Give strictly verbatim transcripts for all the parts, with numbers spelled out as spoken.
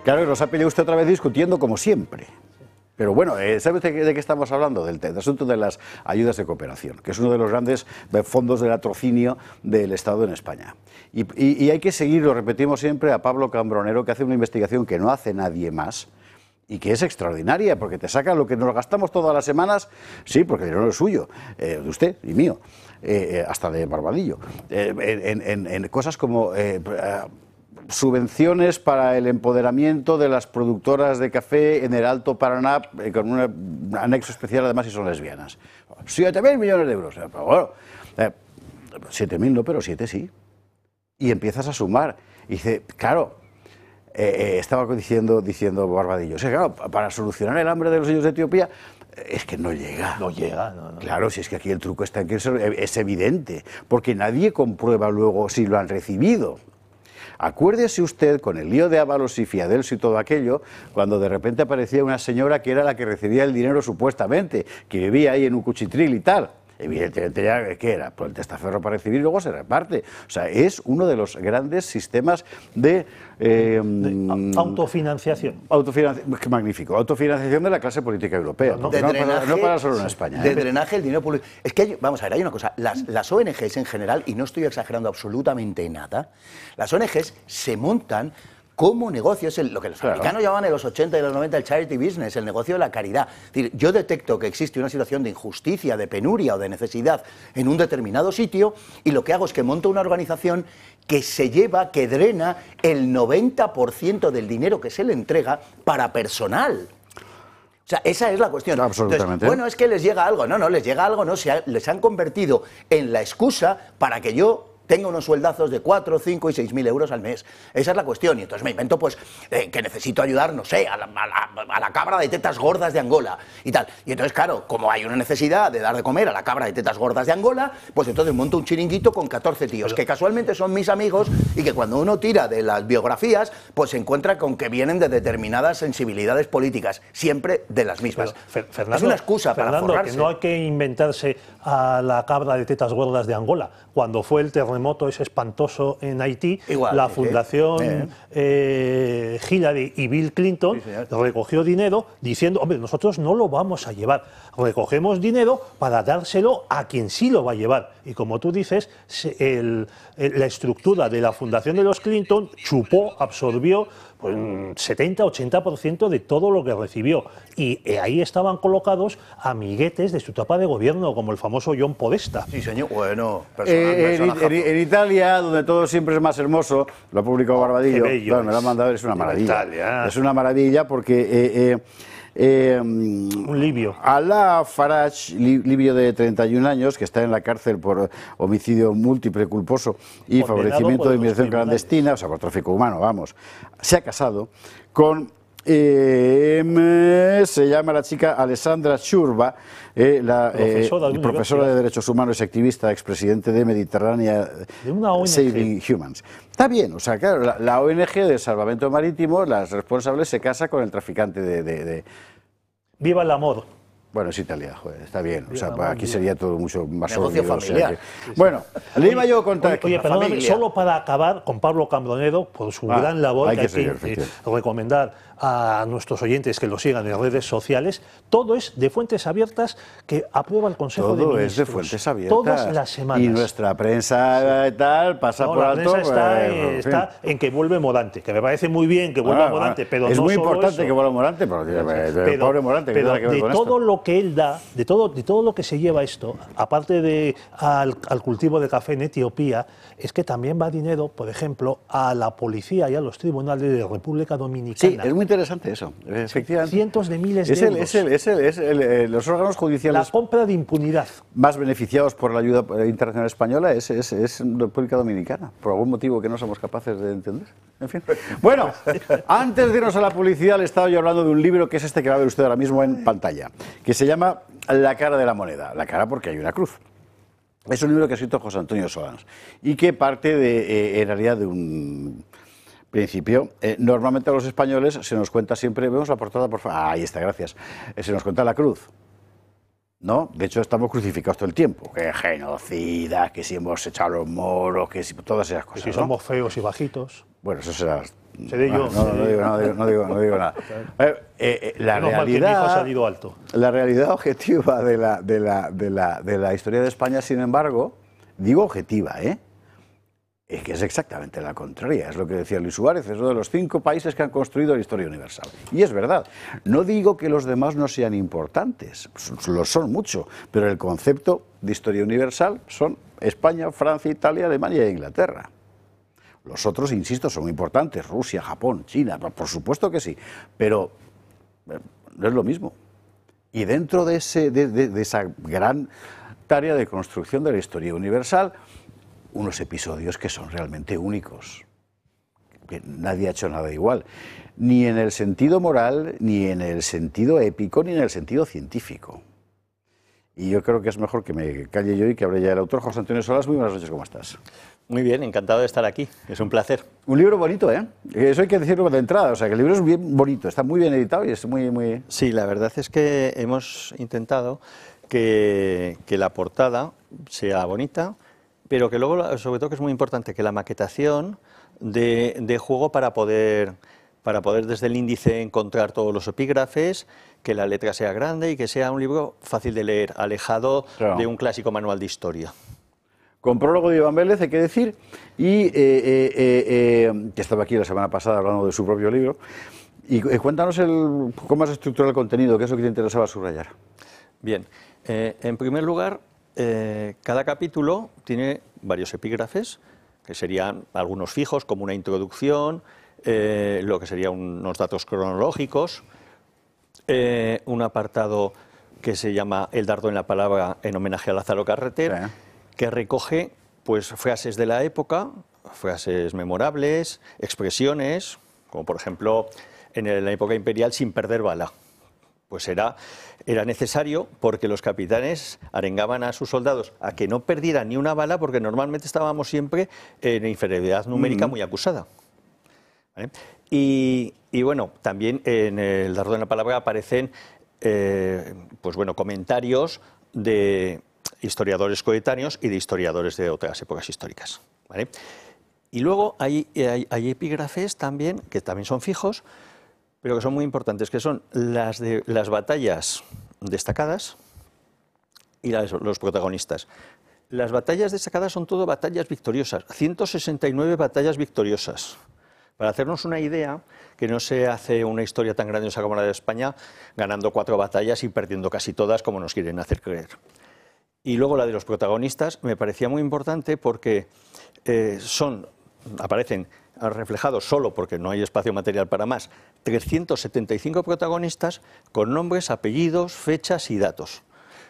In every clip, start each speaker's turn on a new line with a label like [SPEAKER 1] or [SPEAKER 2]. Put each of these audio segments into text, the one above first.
[SPEAKER 1] Claro, nos ha pillado usted otra vez discutiendo como siempre. Pero bueno, ¿sabe usted de qué estamos hablando? Del, del asunto de las ayudas de cooperación, que es uno de los grandes fondos de latrocinio del Estado en España. Y, y, y hay que seguir, lo repetimos siempre, a Pablo Cambronero, que hace una investigación que no hace nadie más, y que es extraordinaria, porque te saca lo que nos gastamos todas las semanas, sí, porque el dinero es suyo, eh, de usted y mío, eh, hasta de Barbadillo, eh, en, en, en cosas como eh, subvenciones para el empoderamiento de las productoras de café en el Alto Paraná, eh, con un anexo especial además si son lesbianas. siete mil millones de euros. Pero bueno, eh, siete mil no, pero siete sí. Y empiezas a sumar. Y dice, claro, Eh, eh, estaba diciendo, diciendo Barbadillo, o sea, claro, para solucionar el hambre de los niños de Etiopía, es que no llega.
[SPEAKER 2] No llega, no, no.
[SPEAKER 1] Claro, si es que aquí el truco está en que es, es evidente, porque nadie comprueba luego si lo han recibido. Acuérdese usted con el lío de Ábalos y Fiadelso y todo aquello, cuando de repente aparecía una señora que era la que recibía el dinero supuestamente, que vivía ahí en un cuchitril y tal. Evidentemente ya, ¿qué era? Pues el testaferro para recibir y luego se reparte. O sea, es uno de los grandes sistemas de... Eh,
[SPEAKER 2] de autofinanciación.
[SPEAKER 1] Autofinanciación, qué magnífico. Autofinanciación de la clase política europea.
[SPEAKER 2] No, no,
[SPEAKER 1] de
[SPEAKER 2] no,
[SPEAKER 1] drenaje, para, no para solo en España.
[SPEAKER 3] De
[SPEAKER 1] ¿eh?
[SPEAKER 3] drenaje el dinero público. Es que, hay, vamos a ver, hay una cosa. Las, las O N Ges en general, y no estoy exagerando absolutamente nada, las O N Ges se montan como negocio, es el, lo que los
[SPEAKER 1] claro.
[SPEAKER 3] americanos llamaban en los ochenta y los noventa el charity business, el negocio de la caridad. Es decir, yo detecto que existe una situación de injusticia, de penuria o de necesidad en un determinado sitio y lo que hago es que monto una organización que se lleva, que drena el noventa por ciento del dinero que se le entrega para personal. O sea, esa es la cuestión.
[SPEAKER 1] Absolutamente.
[SPEAKER 3] Entonces, bueno, es que les llega algo. No, no, les llega algo, no. Se ha, les han convertido en la excusa para que yo tenga unos sueldazos de cuatro, cinco y seis mil euros al mes. Esa es la cuestión. Y entonces me invento, pues, eh, que necesito ayudar, no sé, a la, a, la, a la cabra de tetas gordas de Angola y tal. Y entonces, claro, como hay una necesidad de dar de comer a la cabra de tetas gordas de Angola, pues entonces monto un chiringuito con catorce tíos, que casualmente son mis amigos y que cuando uno tira de las biografías, pues se encuentra con que vienen de determinadas sensibilidades políticas, siempre de las mismas.
[SPEAKER 2] Pero, Fernando,
[SPEAKER 3] es una excusa
[SPEAKER 2] Fernando,
[SPEAKER 3] para forrarse.
[SPEAKER 2] Que no hay que inventarse a la cabra de tetas gordas de Angola. Cuando fue el terremoto ese espantoso en Haití, Igual, la fundación eh, eh, Hillary y Bill Clinton sí, recogió dinero diciendo, hombre, nosotros no lo vamos a llevar, recogemos dinero para dárselo a quien sí lo va a llevar. Y como tú dices, el, el, la estructura de la fundación de los Clinton chupó, absorbió pues, setenta a ochenta por ciento de todo lo que recibió. Y eh, ahí estaban colocados amiguetes de su etapa de gobierno, como el famoso John Podesta.
[SPEAKER 3] Sí, señor. Bueno,
[SPEAKER 1] eh, en, en, en Italia, donde todo siempre es más hermoso, lo ha publicado oh, Barbadillo, bueno, me lo han mandado, es una maravilla. Italia. Es una maravilla porque... Eh, eh, Eh,
[SPEAKER 2] un libio.
[SPEAKER 1] Alaa Farage, li, libio de treinta y un años, que está en la cárcel por homicidio múltiple culposo y Condenado favorecimiento de inmigración clandestina, o sea, por tráfico humano, vamos, se ha casado con... Eh, se llama la chica Alessandra Ciurba, eh, la profesora, eh, de, profesora de Derechos Humanos y activista, expresidente de Mediterránea
[SPEAKER 2] de una O N G.
[SPEAKER 1] Saving Humans. Está bien, o sea, claro, la, la O N G de salvamento marítimo, las responsables se casa con el traficante de... de, de...
[SPEAKER 2] ¡Viva el amor!
[SPEAKER 1] Bueno, es Italia, joder, está bien. O sea, aquí sería todo mucho más
[SPEAKER 3] negocio familiar.
[SPEAKER 1] O sea que... Bueno, le iba yo a contar...
[SPEAKER 2] Oye, oye perdóname, solo para acabar con Pablo Cambronero, por su ah, gran labor, hay que, que hay que eh, recomendar a nuestros oyentes que lo sigan en redes sociales. Todo es de fuentes abiertas que aprueba el Consejo
[SPEAKER 1] todo
[SPEAKER 2] de Ministros.
[SPEAKER 1] Todo es de fuentes abiertas.
[SPEAKER 2] Todas las semanas.
[SPEAKER 1] Y nuestra prensa y tal pasa
[SPEAKER 2] no,
[SPEAKER 1] por
[SPEAKER 2] la
[SPEAKER 1] alto.
[SPEAKER 2] La prensa está,
[SPEAKER 1] pues,
[SPEAKER 2] eh, está en que vuelve Morante, que me parece muy bien que vuelva ah, Morante, pero
[SPEAKER 1] es
[SPEAKER 2] no
[SPEAKER 1] muy
[SPEAKER 2] solo
[SPEAKER 1] importante
[SPEAKER 2] eso.
[SPEAKER 1] que vuelva Morante, pero, pero,
[SPEAKER 2] pero,
[SPEAKER 1] pobre Morante,
[SPEAKER 2] pero
[SPEAKER 1] que ver
[SPEAKER 2] de
[SPEAKER 1] con
[SPEAKER 2] todo
[SPEAKER 1] esto.
[SPEAKER 2] lo que él da, de todo, de todo lo que se lleva esto, aparte de al, al cultivo de café en Etiopía, es que también va dinero, por ejemplo, a la policía y a los tribunales de República Dominicana.
[SPEAKER 1] Sí, es muy interesante eso, efectivamente.
[SPEAKER 2] Cientos de miles
[SPEAKER 1] es
[SPEAKER 2] de
[SPEAKER 1] el,
[SPEAKER 2] euros.
[SPEAKER 1] Es, el, es, el, es el, eh, los órganos judiciales...
[SPEAKER 2] La compra de impunidad.
[SPEAKER 1] Más beneficiados por la ayuda internacional española es, es, es República Dominicana, por algún motivo que no somos capaces de entender. En fin. Bueno, antes de irnos a la publicidad, le estaba yo hablando de un libro que es este que va a ver usted ahora mismo en pantalla, que se llama La cara de la moneda. La cara porque hay una cruz. Es un libro que ha escrito José Antonio Solans y que parte de, eh, en realidad de un principio. Eh, normalmente a los españoles se nos cuenta siempre, vemos la portada, por favor, ah, ahí está, gracias, eh, se nos cuenta la cruz. ¿No? De hecho, estamos crucificados todo el tiempo. Que genocidas, que si hemos echado los moros, que si todas esas cosas.
[SPEAKER 2] Que si
[SPEAKER 1] ¿no?
[SPEAKER 2] somos feos y bajitos.
[SPEAKER 1] Bueno, eso será
[SPEAKER 2] Seré yo.
[SPEAKER 1] No, no, no, digo, no, digo, no, digo, no digo nada. Eh, eh, la, realidad,
[SPEAKER 2] ha salido alto.
[SPEAKER 1] la realidad objetiva de la, de, la, de, la, de la historia de España, sin embargo, digo objetiva, ¿eh? Es que es exactamente la contraria, es lo que decía Luis Suárez, es uno de los cinco países que han construido la historia universal. Y es verdad, no digo que los demás no sean importantes, lo son mucho, pero el concepto de historia universal son España, Francia, Italia, Alemania e Inglaterra. Los otros, insisto, son muy importantes, Rusia, Japón, China, por supuesto que sí, pero no es lo mismo. Y dentro de, ese, de, de, de esa gran tarea de construcción de la historia universal, unos episodios que son realmente únicos, que nadie ha hecho nada igual, ni en el sentido moral, ni en el sentido épico, ni en el sentido científico. Y yo creo que es mejor que me calle yo y que hable ya el autor. José Antonio Solas, muy buenas noches, ¿cómo estás?
[SPEAKER 4] Muy bien, encantado de estar aquí, es un placer.
[SPEAKER 1] Un libro bonito, ¿eh? Eso hay que decirlo de entrada, o sea, que el libro es bien bonito, está muy bien editado y es muy... muy...
[SPEAKER 4] Sí, la verdad es que hemos intentado que, que la portada sea bonita, pero que luego, sobre todo, que es muy importante, que la maquetación de, de juego para poder, para poder desde el índice encontrar todos los epígrafes, que la letra sea grande y que sea un libro fácil de leer, alejado claro. de un clásico manual de historia.
[SPEAKER 1] Con prólogo de Iván Vélez, hay que decir, y eh, eh, eh, que estaba aquí la semana pasada hablando de su propio libro. Y eh, cuéntanos el, cómo has estructurado el contenido, qué es lo que te interesaba subrayar.
[SPEAKER 4] Bien, eh, en primer lugar, Eh, cada capítulo tiene varios epígrafes, que serían algunos fijos, como una introducción, eh, lo que serían unos datos cronológicos, eh, un apartado que se llama El dardo en la palabra, en homenaje a Lázaro Carreter, sí. que recoge pues, frases de la época, frases memorables, expresiones, como por ejemplo en la época imperial, sin perder bala. Pues era, era necesario porque los capitanes arengaban a sus soldados a que no perdieran ni una bala, porque normalmente estábamos siempre en inferioridad numérica mm. muy acusada. ¿Vale? Y, y bueno, también en el dardo de la palabra aparecen eh, pues bueno, comentarios de historiadores coetáneos y de historiadores de otras épocas históricas. ¿Vale? Y luego hay, hay, hay epígrafes también, que también son fijos, pero que son muy importantes, que son las de las batallas destacadas y las, los protagonistas. Las batallas destacadas son todo batallas victoriosas, ciento sesenta y nueve batallas victoriosas. Para hacernos una idea, que no se hace una historia tan grandiosa como la de España, ganando cuatro batallas y perdiendo casi todas, como nos quieren hacer creer. Y luego la de los protagonistas me parecía muy importante porque eh, son, aparecen reflejados solo porque no hay espacio material para más, trescientos setenta y cinco protagonistas con nombres, apellidos, fechas y datos.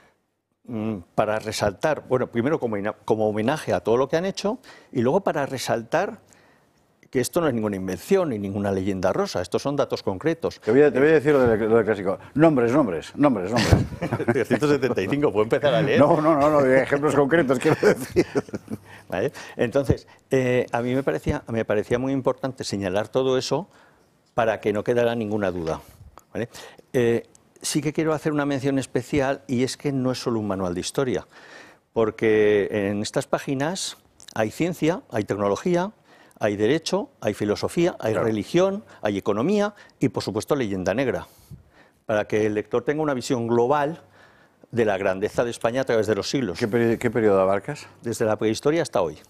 [SPEAKER 4] Para resaltar, bueno, primero como, como homenaje a todo lo que han hecho y luego para resaltar que esto no es ninguna invención ni ninguna leyenda rosa, estos son datos concretos.
[SPEAKER 1] Te voy a, te voy a decir lo del, lo del clásico. Nombres, nombres, nombres, nombres.
[SPEAKER 4] trescientos setenta y cinco, ¿puedo empezar a leer?
[SPEAKER 1] No, no, no, no, ejemplos concretos quiero decir.
[SPEAKER 4] ¿Vale? Entonces, eh, a mí me parecía, me parecía muy importante señalar todo eso para que no quedara ninguna duda. ¿Vale? Eh, sí que quiero hacer una mención especial y es que no es solo un manual de historia, porque en estas páginas hay ciencia, hay tecnología, hay derecho, hay filosofía, hay claro. religión, hay economía y, por supuesto, leyenda negra, para que el lector tenga una visión global de la grandeza de España a través de los siglos.
[SPEAKER 1] ¿Qué, peri qué periodo abarcas?
[SPEAKER 4] Desde la prehistoria hasta hoy.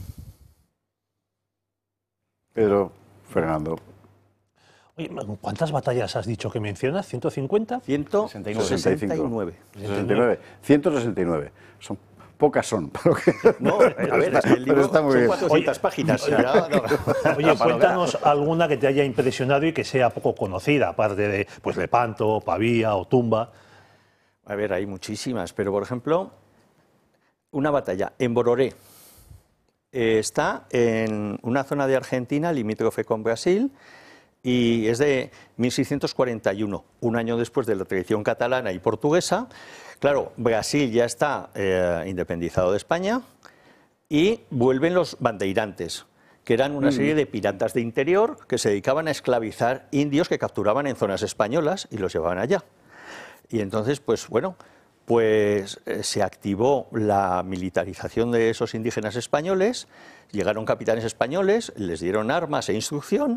[SPEAKER 1] Pedro, Fernando.
[SPEAKER 2] Oye, ¿cuántas batallas has dicho que mencionas? ¿ciento cincuenta?
[SPEAKER 4] ciento sesenta y nueve.
[SPEAKER 1] sesenta y nueve. ciento sesenta y nueve. Son pocas son.
[SPEAKER 4] No, a ver, es que el libro son cuatrocientas páginas.
[SPEAKER 2] Oye, no, no. Oye, cuéntanos alguna que te haya impresionado y que sea poco conocida, aparte de pues, Lepanto, Pavía o Tumba.
[SPEAKER 4] A ver, hay muchísimas, pero por ejemplo, una batalla en Bororé. Eh, está en una zona de Argentina limítrofe con Brasil y es de mil seiscientos cuarenta y uno, un año después de la tradición catalana y portuguesa. Claro, Brasil ya está eh, independizado de España y vuelven los bandeirantes, que eran una serie de piratas de interior que se dedicaban a esclavizar indios que capturaban en zonas españolas y los llevaban allá. Y entonces, pues bueno, pues eh, se activó la militarización de esos indígenas españoles, llegaron capitanes españoles, les dieron armas e instrucción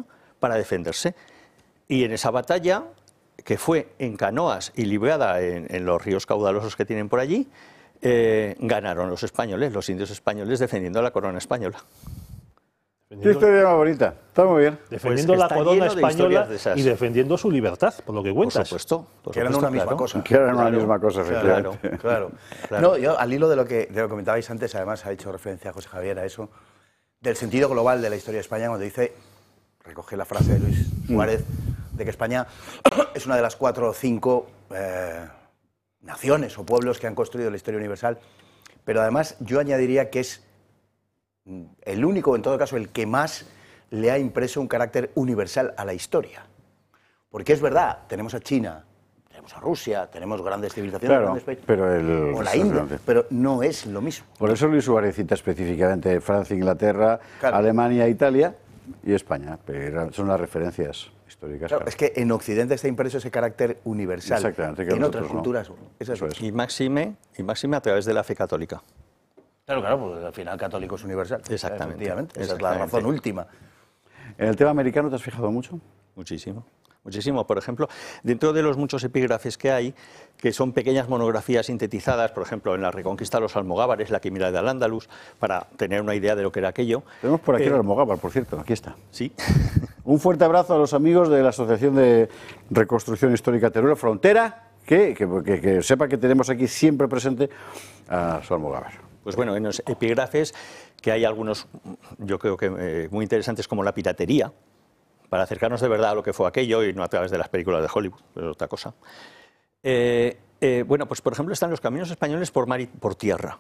[SPEAKER 4] para defenderse. Y en esa batalla, que fue en canoas y librada en, en los ríos caudalosos que tienen por allí, eh, ganaron los españoles, los indios españoles, defendiendo la corona española.
[SPEAKER 1] Qué historia más bonita, está muy bien.
[SPEAKER 2] Defendiendo
[SPEAKER 4] Pues
[SPEAKER 2] la
[SPEAKER 4] está
[SPEAKER 2] corona
[SPEAKER 4] lleno de
[SPEAKER 2] española
[SPEAKER 4] historias de esas.
[SPEAKER 2] y defendiendo su libertad, por lo que
[SPEAKER 4] Por
[SPEAKER 2] cuentas.
[SPEAKER 4] supuesto. Por
[SPEAKER 3] Que eran
[SPEAKER 4] supuesto,
[SPEAKER 3] una misma
[SPEAKER 4] claro.
[SPEAKER 3] cosa.
[SPEAKER 1] Que eran una
[SPEAKER 4] Claro.
[SPEAKER 1] misma cosa, efectivamente.
[SPEAKER 3] Claro, claro. claro. No, yo al hilo de lo que, de lo que comentabais antes, además ha hecho referencia José Javier a eso, del sentido global de la historia de España, cuando dice, recoge la frase de Luis Suárez, de que España es una de las cuatro o cinco eh, naciones o pueblos que han construido la historia universal, pero además yo añadiría que es el único, en todo caso, el que más le ha impreso un carácter universal a la historia. Porque es verdad, tenemos a China, tenemos a Rusia, tenemos grandes civilizaciones,
[SPEAKER 1] Claro,
[SPEAKER 3] grandes países,
[SPEAKER 1] pero el-
[SPEAKER 3] o la India, pero no es lo mismo.
[SPEAKER 1] Por eso Luis Suárez cita específicamente Francia, Inglaterra,
[SPEAKER 3] Claro.
[SPEAKER 1] Alemania, Italia y España. Pero son las referencias históricas.
[SPEAKER 3] Claro,
[SPEAKER 1] claro.
[SPEAKER 3] es que en Occidente está impreso ese carácter universal.
[SPEAKER 1] Exactamente, que
[SPEAKER 3] en
[SPEAKER 1] nosotros
[SPEAKER 3] otras
[SPEAKER 1] no.
[SPEAKER 3] culturas. Es
[SPEAKER 1] Eso
[SPEAKER 3] así.
[SPEAKER 1] es.
[SPEAKER 4] Y máxime, y máxime a través de la fe católica.
[SPEAKER 3] Claro, claro, porque al final católico es universal.
[SPEAKER 4] Exactamente,
[SPEAKER 3] Efectivamente, esa es la
[SPEAKER 4] exactamente.
[SPEAKER 3] razón última.
[SPEAKER 1] ¿En el tema americano te has fijado mucho?
[SPEAKER 4] Muchísimo. Muchísimo. Por ejemplo, dentro de los muchos epígrafes que hay, que son pequeñas monografías sintetizadas, por ejemplo, en la Reconquista de los Almogávares, la Quimera de Al-Ándalus, para tener una idea de lo que era aquello.
[SPEAKER 1] Tenemos por aquí
[SPEAKER 4] Eh,
[SPEAKER 1] el Almogávar, por cierto, aquí está.
[SPEAKER 4] Sí.
[SPEAKER 1] Un fuerte abrazo a los amigos de la Asociación de Reconstrucción Histórica Teruel Frontera, que, que, que, que sepa que tenemos aquí siempre presente a su Almogávar.
[SPEAKER 4] Pues bueno, en los epígrafes, que hay algunos, yo creo que eh, muy interesantes, como la piratería, para acercarnos de verdad a lo que fue aquello y no a través de las películas de Hollywood, pero otra cosa. Eh, eh, bueno, pues por ejemplo están los caminos españoles por mar y por tierra.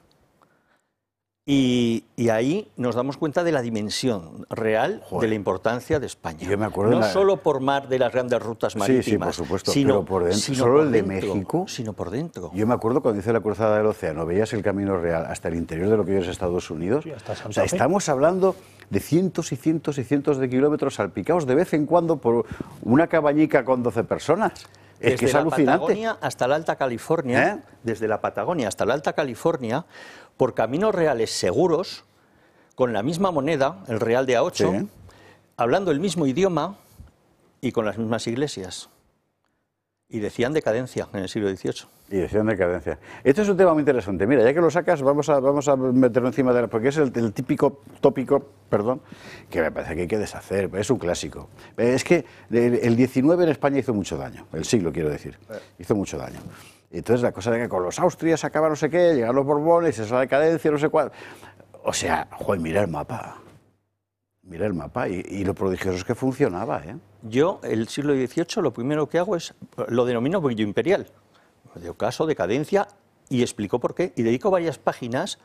[SPEAKER 4] Y, y ahí nos damos cuenta de la dimensión real
[SPEAKER 1] Joder.
[SPEAKER 4] de la importancia de España.
[SPEAKER 1] Yo me acuerdo
[SPEAKER 4] no
[SPEAKER 1] en la-
[SPEAKER 4] solo por mar de las grandes rutas
[SPEAKER 1] Sí,
[SPEAKER 4] marítimas,
[SPEAKER 1] sí, por supuesto,
[SPEAKER 4] sino,
[SPEAKER 1] pero por dentro.
[SPEAKER 4] sino
[SPEAKER 1] Solo
[SPEAKER 4] por
[SPEAKER 1] el de
[SPEAKER 4] dentro,
[SPEAKER 1] México.
[SPEAKER 4] sino por dentro.
[SPEAKER 1] Yo me acuerdo cuando hice la cruzada del océano, veías el Camino Real hasta el interior de lo que hoy es Estados Unidos.
[SPEAKER 2] Sí, hasta Santa
[SPEAKER 1] O sea,
[SPEAKER 2] Fe.
[SPEAKER 1] estamos hablando de cientos y cientos y cientos de kilómetros salpicados de vez en cuando por una cabañica con doce personas. Es
[SPEAKER 4] Desde
[SPEAKER 1] que es
[SPEAKER 4] la
[SPEAKER 1] alucinante.
[SPEAKER 4] Patagonia hasta la Alta California,
[SPEAKER 1] ¿Eh?
[SPEAKER 4] desde la Patagonia hasta la Alta California, por caminos reales seguros, con la misma moneda, el real de A ocho,
[SPEAKER 1] Sí.
[SPEAKER 4] hablando el mismo idioma y con las mismas iglesias. Y decían decadencia en el siglo dieciocho.
[SPEAKER 1] Y decían decadencia. Esto es un tema muy interesante. Mira, ya que lo sacas, vamos a, vamos a meterlo encima de la... Porque es el, el típico tópico, perdón, que me parece que hay que deshacer. Es un clásico. Es que el, el diecinueve en España hizo mucho daño. El siglo, quiero decir. Hizo mucho daño. Y entonces la cosa de que con los Austrias acaba no sé qué, llegan los Borbones, esa decadencia, no sé cuál. O sea, joder, mira el mapa. Mira el mapa y, y lo prodigioso es que funcionaba, ¿eh?
[SPEAKER 4] Yo, el siglo dieciocho, lo primero que hago es, lo denomino brillo imperial. De ocaso, decadencia, y explico por qué. Y dedico varias páginas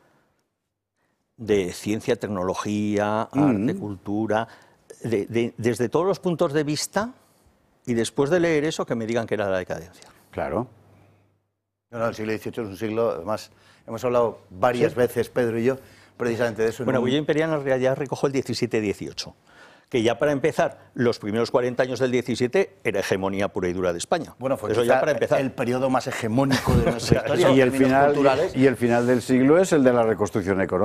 [SPEAKER 4] de ciencia, tecnología, arte,
[SPEAKER 1] Mm.
[SPEAKER 4] cultura, de- de- desde todos los puntos de vista, y después de leer eso, que me digan que era la decadencia.
[SPEAKER 1] Claro.
[SPEAKER 3] No, no, el siglo dieciocho es un siglo, además, hemos hablado varias veces, Pedro y yo, precisamente de eso. en
[SPEAKER 4] Bueno,
[SPEAKER 3] un-
[SPEAKER 4] brillo imperial en realidad recojo el diecisiete dieciocho, que ya para empezar, los primeros cuarenta años del diecisiete era hegemonía pura y dura de España.
[SPEAKER 3] Bueno, fue
[SPEAKER 4] eso
[SPEAKER 3] quizá
[SPEAKER 4] ya para empezar.
[SPEAKER 3] el periodo más hegemónico de nuestra historia.
[SPEAKER 1] Y
[SPEAKER 3] en
[SPEAKER 1] el,
[SPEAKER 3] términos
[SPEAKER 1] final,
[SPEAKER 3] culturales.
[SPEAKER 1] y el final del siglo es el de la reconstrucción económica.